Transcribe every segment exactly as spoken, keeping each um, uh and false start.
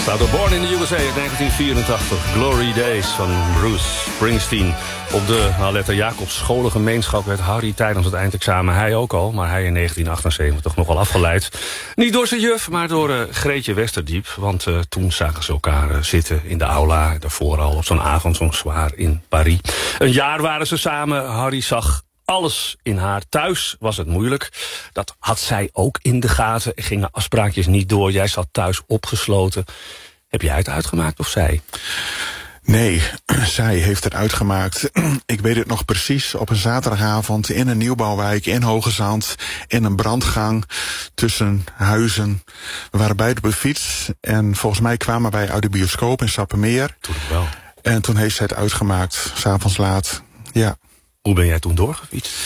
Staat op Born in the U S A uit negentien vierentachtig. Glory Days van Bruce Springsteen. Op de Aletta Jacobs scholengemeenschap werd Harry tijdens het eindexamen, hij ook al, maar hij in negentien achtenzeventig nogal afgeleid. Niet door zijn juf, maar door uh, Greetje Westerdiep. Want uh, toen zagen ze elkaar uh, zitten in de aula, daarvoor al op zo'n avond, zo'n zwaar in Paris. Een jaar waren ze samen. Harry zag alles in haar. Thuis was het moeilijk. Dat had zij ook in de gaten. Er gingen afspraakjes niet door. Jij zat thuis opgesloten. Heb jij het uitgemaakt of zij? Nee, zij heeft het uitgemaakt. Ik weet het nog precies, op een zaterdagavond in een nieuwbouwwijk in Hoge Zand, in een brandgang tussen huizen. We waren beide op de fiets en volgens mij kwamen wij uit de bioscoop in Sappemeer. Toen wel. En toen heeft zij het uitgemaakt, 's avonds laat. Ja. Hoe ben jij toen doorgefietst?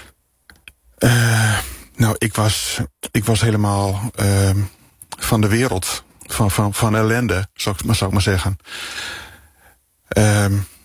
Uh, nou, ik was, ik was helemaal uh, van de wereld, van, van, van ellende, zou ik, zou ik maar zeggen. Uh,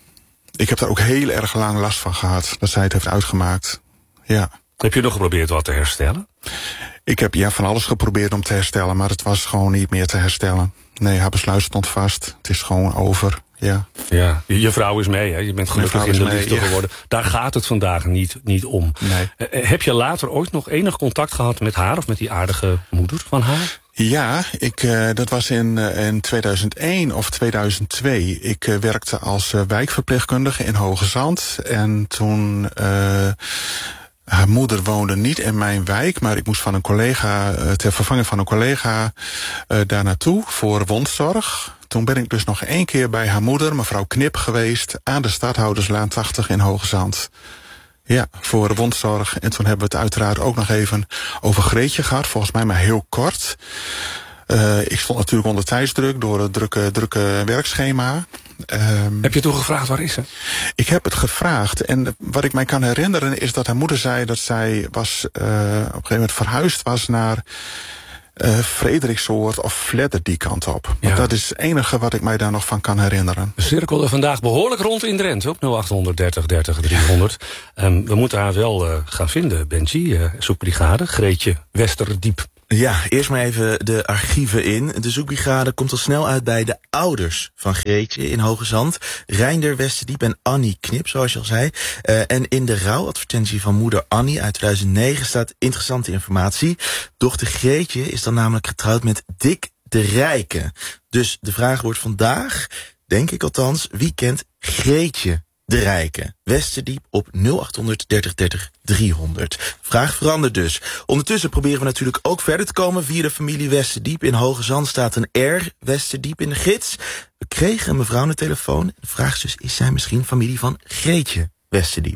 ik heb daar ook heel erg lang last van gehad, dat zij het heeft uitgemaakt. Ja. Heb je nog geprobeerd wat te herstellen? Ik heb ja, van alles geprobeerd om te herstellen, maar het was gewoon niet meer te herstellen. Nee, haar besluit stond vast. Het is gewoon over. Ja. Ja, je vrouw is mee, hè? Je bent gelukkig in de mee, liefde ja. geworden. Daar gaat het vandaag niet, niet om. Nee. Uh, heb je later ooit nog enig contact gehad met haar of met die aardige moeder van haar? Ja, ik, uh, dat was in, uh, in tweeduizend één of tweeduizend twee. Ik uh, werkte als uh, wijkverpleegkundige in Hoge Zand. En toen Uh, haar moeder woonde niet in mijn wijk, maar ik moest van een collega, uh, ter vervanging van een collega, uh, daar naartoe voor wondzorg. Toen ben ik dus nog één keer bij haar moeder, mevrouw Knip, geweest aan de Stadhouderslaan tachtig in Hoge Zand. Ja, voor wondzorg. En toen hebben we het uiteraard ook nog even over Greetje gehad, volgens mij maar heel kort. Uh, ik stond natuurlijk onder tijdsdruk door het drukke, drukke werkschema. Um, heb je toen gevraagd, waar is ze? Ik heb het gevraagd. En wat ik mij kan herinneren is dat haar moeder zei dat zij was, uh, op een gegeven moment verhuisd was naar uh, Frederiksoord of Vledder die kant op. Ja. Dat is het enige wat ik mij daar nog van kan herinneren. We cirkelden vandaag behoorlijk rond in Drenthe op nul acht dertig dertig driehonderd. Um, we moeten haar wel uh, gaan vinden, Benji, uh, zoekbrigade, Greetje Westerdiep. Ja, eerst maar even de archieven in. De zoekbrigade komt al snel uit bij de ouders van Greetje in Hoge Zand. Reinder Westerdiep en Annie Knip, zoals je al zei. Uh, en in de rouwadvertentie van moeder Annie uit tweeduizend negen staat interessante informatie. Dochter Greetje is dan namelijk getrouwd met Dick de Rijke. Dus de vraag wordt vandaag, denk ik althans, wie kent Greetje de Rijke? Westerdiep op nul acht dertig dertig driehonderd. Vraag verandert dus. Ondertussen proberen we natuurlijk ook verder te komen via de familie Westerdiep. In Hoge Zand staat een R, Westerdiep in de gids. We kregen een mevrouw aan de telefoon. De vraag is dus, is zij misschien familie van Greetje Westerdiep?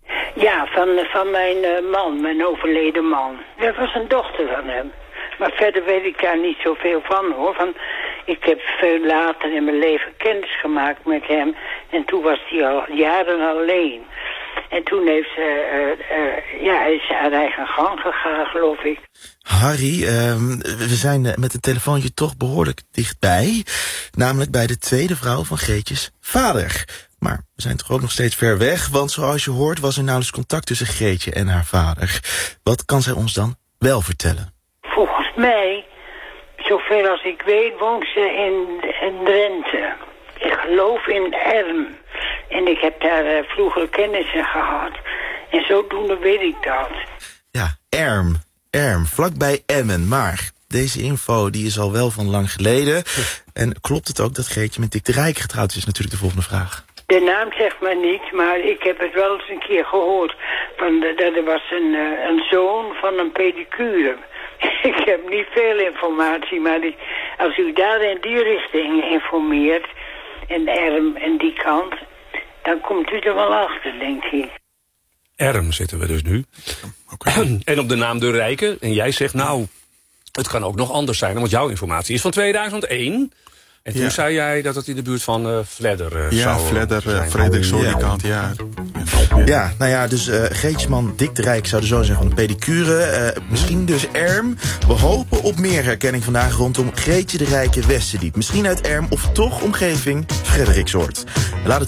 Ja, van, van mijn uh, man, mijn overleden man. Dat was een dochter van hem. Maar verder weet ik daar niet zoveel van, hoor. Van, ik heb veel later in mijn leven kennis gemaakt met hem. En toen was hij al jaren alleen. En toen heeft ze, uh, uh, ja, hij is haar eigen gang gegaan, geloof ik. Harry, uh, we zijn met een telefoontje toch behoorlijk dichtbij. Namelijk bij de tweede vrouw van Greetjes vader. Maar we zijn toch ook nog steeds ver weg. Want zoals je hoort was er nauwelijks contact tussen Greetje en haar vader. Wat kan zij ons dan wel vertellen? Volgens mij, zoveel als ik weet, woont ze in, in Drenthe. Ik geloof in Erm. En ik heb daar uh, vroeger kennissen gehad. En zodoende weet ik dat. Ja, Erm. Erm, vlakbij Emmen. Maar deze info die is al wel van lang geleden. En klopt het ook dat Greetje met Dick de Rijk getrouwd is? Natuurlijk de volgende vraag. De naam zegt maar niet, maar ik heb het wel eens een keer gehoord. Van de, dat er was een, uh, een zoon van een pedicure. Ik heb niet veel informatie, maar die, als u daar in die richting informeert, en Erm en die kant, dan komt u er wel achter, denk ik. Erm zitten we dus nu. Okay. En op de naam De Rijke. En jij zegt, nou, het kan ook nog anders zijn, want jouw informatie is van tweeduizend één. En toen ja. zei jij dat het in de buurt van uh, Vledder uh, ja, zou Vledder, zijn. Uh, Frederiksoord, die kant, ja. Ja, nou ja, dus uh, Greetjesman Dick de Rijk zou de zoon zijn van de pedicure. Uh, misschien dus Erm. We hopen op meer herkenning vandaag rondom Greetje de Rijke Westerdiep. Misschien uit Erm of toch omgeving Frederiksoord. Laat het